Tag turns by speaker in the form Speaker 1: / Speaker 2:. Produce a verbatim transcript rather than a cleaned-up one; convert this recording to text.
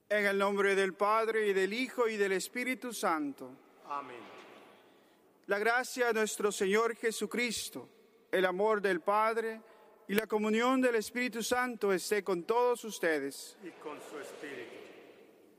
Speaker 1: En el nombre del Padre, y del Hijo, y del Espíritu Santo.
Speaker 2: Amén.
Speaker 1: La gracia de nuestro Señor Jesucristo, el amor del Padre y la comunión del Espíritu Santo esté con todos ustedes.
Speaker 2: Y con su